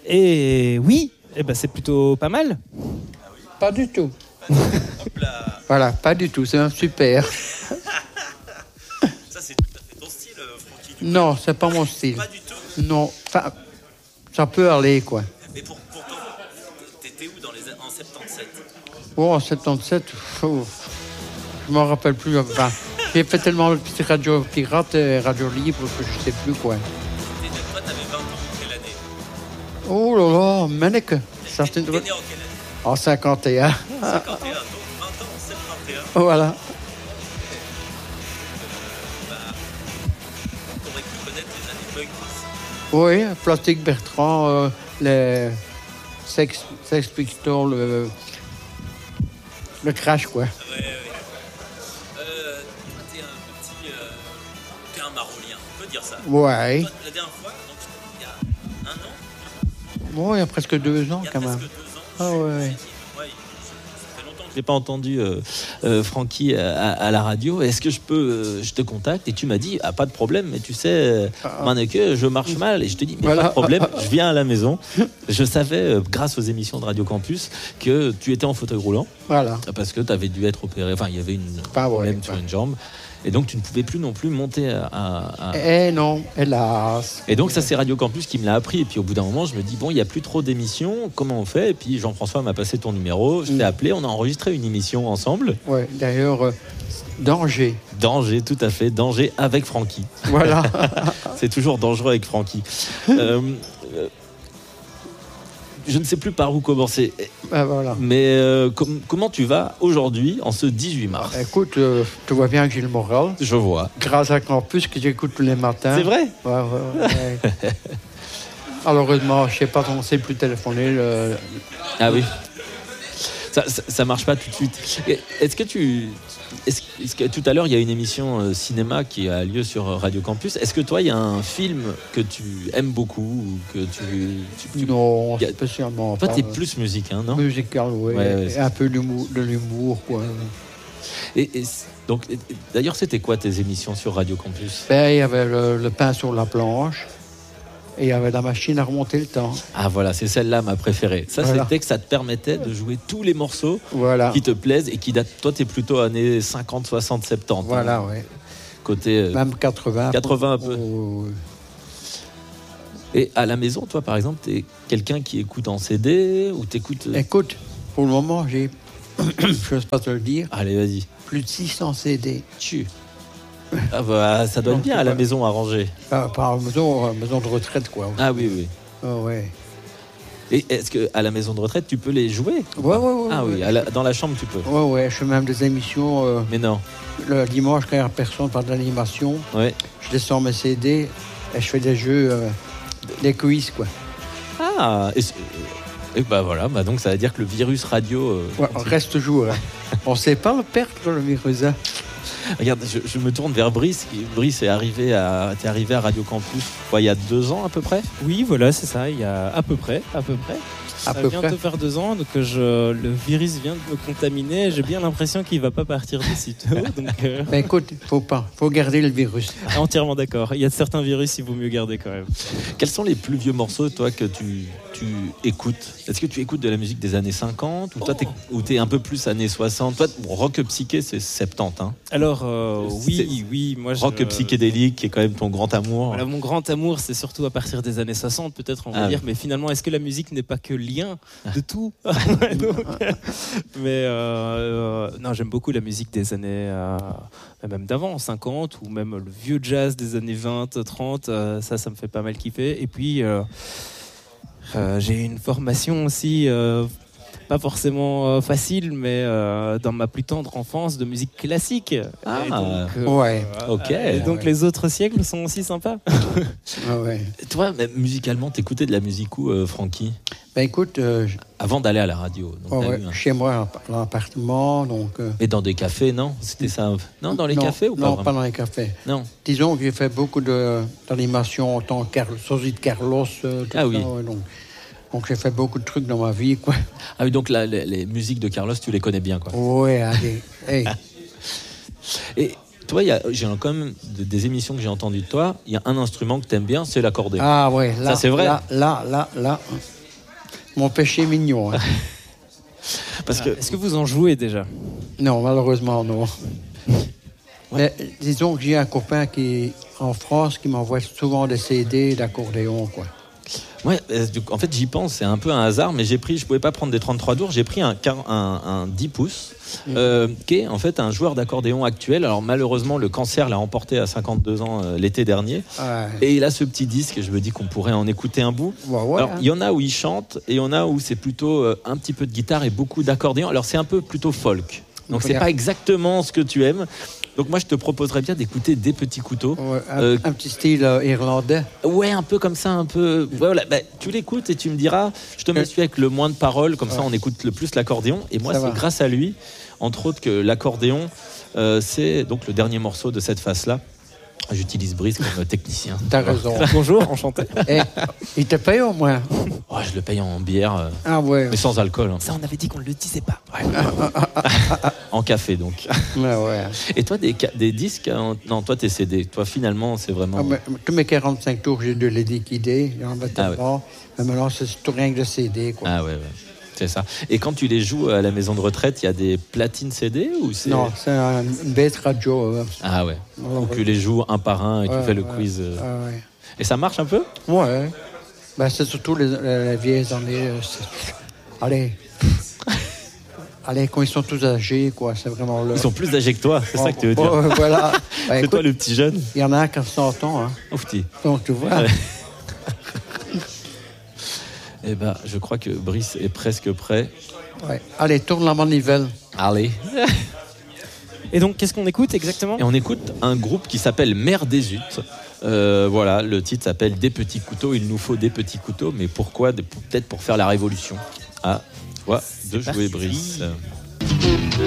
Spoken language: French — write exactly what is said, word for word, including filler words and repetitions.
Et oui, eh ben c'est plutôt pas mal. Pas du tout. Voilà, pas du tout, c'est un super. Ça, c'est tout à fait ton style, Francky. Non, c'est pas mon style. Pas du tout. Non, enfin, ça peut aller, quoi. Mais pour, pourtant, t'étais où dans les, en soixante-dix-sept? Oh, en soixante-dix-sept, oh, je m'en rappelle plus. Enfin, j'ai fait tellement de petites radios pirates et radios libres que je sais plus, quoi. T'étais, toi, t'avais vingt ans, quelle année? Oh là là, Menec. Ça, T'es né en quelle année? En cinquante et un. cinquante et un, donc vingt ans en soixante et un. Voilà. Euh, bah, t'aurais pu connaître les années punk aussi. Oui, Plastique Bertrand, euh, les Sex, Sex Pistols, le, le Crash, quoi. Ouais, ouais. Euh, toi, t'es un petit... Euh, t'es un marolien, on peut dire ça. Ouais. Toi, la dernière fois, donc, il y a un an, Bon, il y a presque deux ans, il y a quand presque même. deux ans, Ah ouais. ouais, ça fait longtemps que je n'ai pas entendu euh, euh, Francky à, à la radio. Est-ce que je peux, euh, je te contacte? Et tu m'as dit, ah, pas de problème, mais tu sais, euh, Ah. Manneke, je marche mal. Et je te dis, mais Voilà. pas de problème, je viens à la maison. Je savais, euh, grâce aux émissions de Radio Campus, que tu étais en fauteuil roulant. Voilà. Parce que tu avais dû être opéré, enfin, il y avait une Pas ouais, problème pas. sur une jambe. Et donc, tu ne pouvais plus non plus monter à... à- à- Eh non, hélas. Et donc, ça, c'est Radio Campus qui me l'a appris. Et puis, au bout d'un moment, je me dis, bon, il n'y a plus trop d'émissions. Comment on fait? Et puis, Jean-François m'a passé ton numéro. Je t'ai Mm. appelé. On a enregistré une émission ensemble. Ouais, d'ailleurs, euh, danger. Danger, tout à fait. Danger avec Francky. Voilà. C'est toujours dangereux avec Francky. Euh, euh, je ne sais plus par où commencer. Ben voilà. Mais euh, com- comment tu vas aujourd'hui, en ce dix-huit mars? Écoute, euh, tu vois bien que j'ai le moral. Je vois. Grâce à Campus que j'écoute tous les matins. C'est vrai? Ouais, ouais, ouais. Malheureusement, je sais pas, on ne sait plus téléphoner. Le... Ah oui. Ça, ça, ça marche pas tout de suite. Et Est-ce que tu, est-ce, est-ce que tout à l'heure il y a une émission euh, cinéma qui a lieu sur Radio Campus. Est-ce que toi il y a un film que tu aimes beaucoup ou que tu, tu, tu- Non, y a- spécialement toi pas. t'es plus musique, hein, non? Musical, oui. Ouais, ouais, et c'est- un peu d'humour, de l'humour, quoi. Et, et c- donc et- et- d'ailleurs c'était quoi tes émissions sur Radio Campus? Ben, il y avait le, le pain sur la planche. Et il y avait la machine à remonter le temps. Ah voilà, c'est celle-là ma préférée. Ça Voilà. c'était que ça te permettait de jouer tous les morceaux Voilà. qui te plaisent et qui datent. Toi t'es plutôt années cinquante, soixante, soixante-dix. Voilà, hein, oui. côté. euh, Même quatre-vingts. quatre-vingts un peu. Oh, Et à la maison, toi, par exemple, t'es quelqu'un qui écoute en C D ou t'écoutes... euh, écoute, pour le moment, j'ai, je n'ose pas te le dire, Allez, vas-y. plus de six cents C D. Tu. Ah bah, ça doit être Donc, bien à la ouais. maison à ranger. Ah, par maison, euh, maison de retraite, quoi. Ah oui, oui. Ah, ouais. Et est-ce que à la maison de retraite, tu peux les jouer ou Ouais, pas? ouais, ouais, Ah ouais. oui, à la- dans la chambre, tu peux. Ouais, ouais, je fais même des émissions. euh, Mais non. le dimanche, quand il n'y a personne, par de l'animation, Ouais. je descends mes C D et je fais des jeux, euh, des quiz, quoi. Ah. Et, c'est- et bah voilà. Bah donc ça veut dire que le virus radio. euh, Ouais, on reste toujours. Hein. On ne sait pas le perdre, le virus. Hein. Regarde, je, je me tourne vers Brice. Brice est arrivé à, t'es arrivé à Radio Campus. Quoi, il y a deux ans à peu près. Oui, voilà, c'est ça. Il y a à peu près, à peu près. À Ça peu vient près. de faire deux ans, donc je, le virus vient de me contaminer. J'ai bien l'impression qu'il va pas partir de sitôt. Donc, euh, Ben écoute, faut pas, faut garder le virus. entièrement d'accord. Il y a certains virus, il vaut mieux garder quand même. Quels sont les plus vieux morceaux, toi, que tu, tu écoutes? Est-ce que tu écoutes de la musique des années cinquante ou toi, t'es, ou t'es un peu plus années soixante? Toi, bon, rock psyché, c'est soixante-dix. Hein. Alors, euh, oui, C'est- oui, moi je. Rock psychédélique, qui est quand même ton grand amour. Voilà, mon grand amour, c'est surtout à partir des années soixante, peut-être, on va Ah dire. oui. Mais finalement, est-ce que la musique n'est pas que lien de tout? Donc, mais euh, euh, non, j'aime beaucoup la musique des années, euh, même d'avant, cinquante, ou même le vieux jazz des années vingt, trente. euh, ça, ça me fait pas mal kiffer. Et puis, euh, euh, j'ai une formation aussi. Euh, pas forcément euh, facile, mais euh, dans ma plus tendre enfance, de musique classique. Ah, Et donc, euh, ouais. Ok. Et donc Ouais. les autres siècles sont aussi sympas. Ah ouais. Toi, même musicalement, t'écoutais de la musique où, euh, Francky? Ben écoute, euh, je- Avant d'aller à la radio. Donc, oh, t'as ouais, eu un- chez moi, dans l'appartement, donc. euh, Et dans des cafés, non? C'était ça? un- Non, dans les cafés ou pas Non, vraiment? pas dans les cafés. Non. Disons que j'ai fait beaucoup de, d'animations en tant que Carl- sosie de Carlos. euh, tout Ah ça, oui. ouais, donc, donc j'ai fait beaucoup de trucs dans ma vie, quoi. Ah oui, donc là, les, les musiques de Carlos, tu les connais bien, quoi. Ouais, allez. Hey. Et toi, il y a, j'ai quand même de- des émissions que j'ai entendues de toi. Il y a un instrument que tu aimes bien, c'est l'accordéon. Ah ouais, là, Ça, c'est vrai. Là, là, là, là. Mon péché mignon. Hein. Parce que Est-ce que vous en jouez déjà? Non, malheureusement, non. Mais, disons que j'ai un copain qui, en France qui m'envoie souvent des C D d'accordéon, quoi. ouais, euh, du- en fait, j'y pense, c'est un peu un hasard, mais j'ai pris, je pouvais pas prendre des trente-trois tours, j'ai pris un, quar- un, un dix pouces, euh, qui est en fait un joueur d'accordéon actuel. Alors malheureusement, le cancer l'a emporté à cinquante-deux ans euh, l'été dernier. Ouais. Et il a ce petit disque, et je me dis qu'on pourrait en écouter un bout. Ouais, ouais, Alors, hein. il y en a où il chante, et il y en a où c'est plutôt euh, un petit peu de guitare et beaucoup d'accordéon. Alors, c'est un peu plutôt folk. Donc, c'est Regarde. pas exactement ce que tu aimes. Donc, moi, je te proposerais bien d'écouter Des Petits Couteaux. Ouais, un, Euh, un petit style euh, irlandais. Ouais, un peu comme ça, un peu. Voilà, bah, tu l'écoutes et tu me diras, je te mets celui avec le moins de paroles, comme ça Ouais. on écoute le plus l'accordéon. Et moi, Ça c'est va. grâce à lui, entre autres, que l'accordéon, euh, c'est donc le dernier morceau de cette face-là. J'utilise Brice comme technicien. T'as raison. Bonjour, enchanté. Eh, il te paye au moins. Oh, je le paye en bière, euh, Ah ouais. mais sans alcool. hein. Ça, on avait dit qu'on ne le disait pas. En café, donc. Ouais, ouais. Et toi, des, ca- des disques hein, Non, toi, t'es C D. Toi, finalement, c'est vraiment. Ah, mais, tous mes quarante-cinq tours, j'ai dû les liquider. Il y en avait tellement. Mais maintenant, c'est tout rien que de C D, quoi. Ah ouais, ouais. C'est ça. Et quand tu les joues à la maison de retraite, il y a des platines C D ou c'est. Non, c'est un- une bête radio. euh. Ah ouais. Alors, Donc tu les joues un par un et tu ouais, fais le ouais, quiz. euh. ah ouais. Et ça marche un peu Ouais. Ben, c'est surtout les, les- les vieilles années. euh, c'est- Allez. Allez, quand ils sont tous âgés, quoi, c'est vraiment le. Ils sont plus âgés que toi, c'est ça que tu veux dire. Ouais, voilà. Ben, C'est écoute, toi le petit jeune. il y en a un qui a cent ans, hein. Ouf, petit. Donc, tu vois. Ouais. Eh ben, je crois que Brice est presque prêt. Ouais. Allez, tourne la manivelle. Allez. Et donc, qu'est-ce qu'on écoute exactement? Et on écoute un groupe qui s'appelle Mère des Utes. Euh, voilà, le titre s'appelle Des petits couteaux. Il nous faut des petits couteaux, mais pourquoi? Peut-être pour faire la révolution. Ah, tu vois, de jouer parti. Brice.